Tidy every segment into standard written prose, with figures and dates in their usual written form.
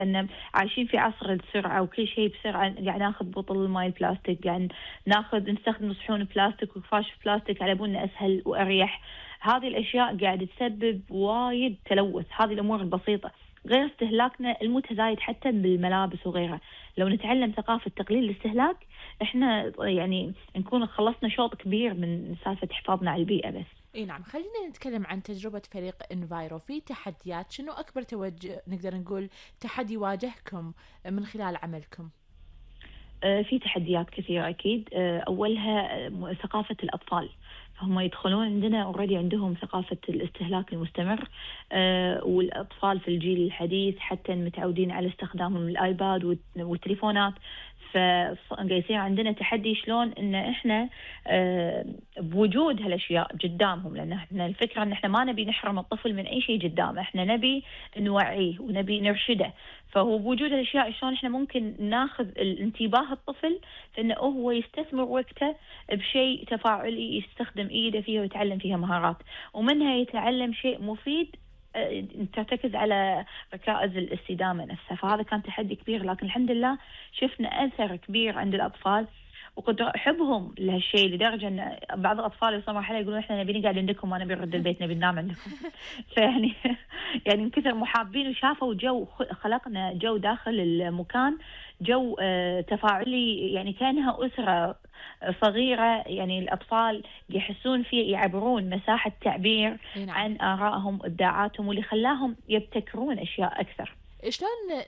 ان عايشين في عصر السرعه وكل شيء بسرعه، قاعد ناخذ بطل الماي البلاستيك، قاعد نستخدم صحون بلاستيك وكفاش بلاستيك على بالنا اسهل واريح. هذه الاشياء قاعد تسبب وايد تلوث، هذه الامور البسيطه، غير استهلاكنا المتزايد حتى بالملابس وغيرها. لو نتعلم ثقافه تقليل الاستهلاك احنا يعني نكون خلصنا شوط كبير من سالفه حفاظنا على البيئه. بس اي نعم، خلينا نتكلم عن تجربة فريق انفايرو في تحديات. شنو اكبر نقدر نقول تحدي واجهكم من خلال عملكم؟ في تحديات كثيرة أكيد. أولها ثقافة الأطفال، هم يدخلون عندنا اوريدي عندهم ثقافة الاستهلاك المستمر. والأطفال في الجيل الحديث حتى متعودين على استخدامهم الآيباد والتليفونات، فيصير عندنا تحدي شلون ان احنا بوجود هالاشياء قدامهم، لان احنا الفكره ان احنا ما نبي نحرم الطفل من اي شيء قدامه، احنا نبي نوعيه ونبي نرشده. فهو بوجود هالاشياء شلون احنا ممكن ناخذ الانتباه الطفل في انه هو يستثمر وقته بشيء تفاعلي يستخدم ايده فيها ويتعلم فيها مهارات، ومنها يتعلم شيء مفيد ترتكز على ركائز الاستدامة نفسها. فهذا كان تحدي كبير، لكن الحمد لله شفنا أثر كبير عند الأطفال وكنت أحبهم لهالشيء، لدرجة أن بعض الأطفال يوصلوا مرحلة يقولون إحنا نبي نقعد عندكم ما نبي نرد البيت، نبي ننام عندكم. فيعني يعني من كثر محابين وشافوا جو، خلقنا جو داخل المكان، جو تفاعلي، يعني كأنها أسرة صغيرة. يعني الأطفال يحسون فيه، يعبرون مساحة تعبير نعم. عن آرائهم وإبداعاتهم، واللي خلاهم يبتكرون أشياء أكثر. شلون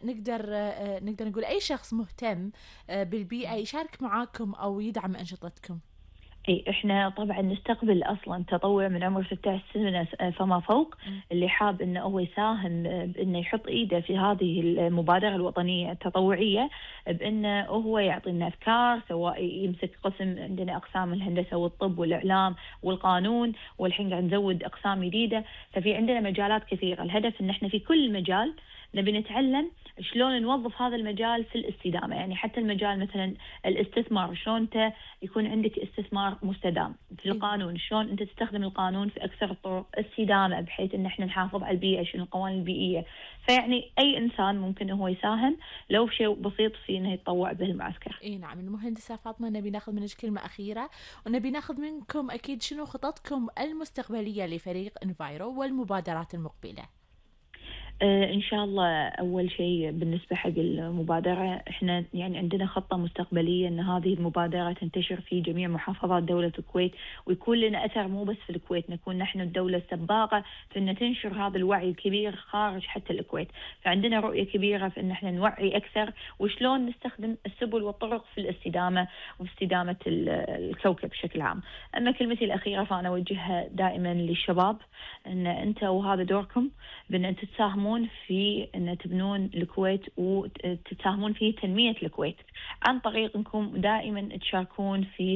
نقدر نقول أي شخص مهتم بالبيئة يشارك معاكم أو يدعم أنشطتكم؟ اي احنا طبعا نستقبل اصلا تطوع من عمر 16 سنه فما فوق، اللي حاب انه هو يساهم بانه يحط ايده في هذه المبادره الوطنيه التطوعيه، بانه هو يعطينا افكار، سواء يمسك قسم عندنا اقسام الهندسه والطب والاعلام والقانون، والحين قاعد نزود اقسام جديده. ففي عندنا مجالات كثيره، الهدف ان احنا في كل مجال نبي نتعلم شلون نوظف هذا المجال في الاستدامه. يعني حتى المجال مثلا الاستثمار، شلون انت يكون عندك استثمار مستدام. في القانون شلون انت تستخدم القانون في اكثر الطرق استدامه، بحيث ان احنا نحافظ على البيئه، شنو القوانين البيئيه. فيعني اي انسان ممكن هو يساهم لو شيء بسيط في انه يتطوع بهالمعسكر. اي نعم. المهندسة فاطمة، نبي ناخذ منك كلمة أخيرة، ونبي ناخذ منكم أكيد شنو خططكم المستقبلية لفريق انفايرو والمبادرات المقبلة. إن شاء الله أول شيء بالنسبة حق المبادرة، إحنا يعني عندنا خطة مستقبلية أن هذه المبادرة تنتشر في جميع محافظات دولة الكويت، ويكون لنا أثر مو بس في الكويت، نكون نحن الدولة السباقة في أن تنشر هذا الوعي الكبير خارج حتى الكويت. فعندنا رؤية كبيرة في أن إحنا نوعي أكثر وشلون نستخدم السبل والطرق في الاستدامة واستدامة الكوكب بشكل عام. أما كلمتي الأخيرة فأنا أوجهها دائما للشباب، أن أنت وهذا دوركم بأن أنت تساهمون في أن تبنون الكويت وتساهمون في تنمية الكويت عن طريق أنكم دائما تشاركون في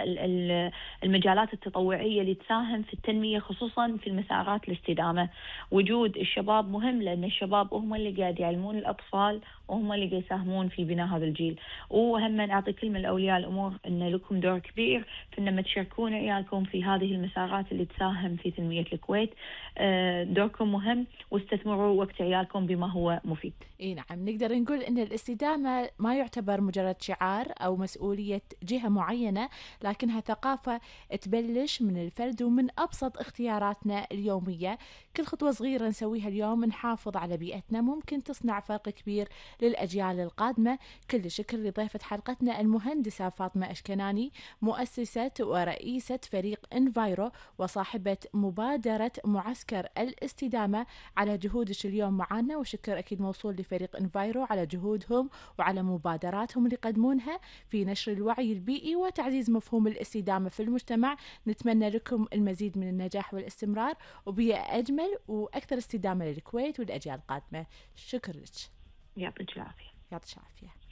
المجالات التطوعية اللي تساهم في التنمية، خصوصا في المسارات الاستدامة. وجود الشباب مهم، لأن الشباب هم اللي قاعد يعلمون الأطفال وهم اللي قاعد يساهمون في بناء هذا الجيل. وهم أعطي كلمة لأولياء الأمور أن لكم دور كبير في أنما تشاركون عيالكم في هذه المسارات اللي تساهم في تنمية الكويت. دوركم مهم، واستثمروا وقت عيالكم بما هو مفيد. اي نعم، نقدر نقول ان الاستدامة ما يعتبر مجرد شعار او مسؤولية جهة معينة، لكنها ثقافة تبلش من الفرد ومن ابسط اختياراتنا اليومية. كل خطوة صغيرة نسويها اليوم نحافظ على بيئتنا ممكن تصنع فرق كبير للاجيال القادمة. كل شكر لضيفة حلقتنا المهندسة فاطمة اشكناني، مؤسسة ورئيسة فريق انفايرو وصاحبة مبادرة معسكر الاستدامة، على جهودك اليوم معنا. وشكر أكيد موصول لفريق انفايرو على جهودهم وعلى مبادراتهم اللي يقدمونها في نشر الوعي البيئي وتعزيز مفهوم الاستدامة في المجتمع. نتمنى لكم المزيد من النجاح والاستمرار وبيئة أجمل وأكثر استدامة للكويت والأجيال القادمة. شكر لك. يعطيك العافية. يعطيك العافية.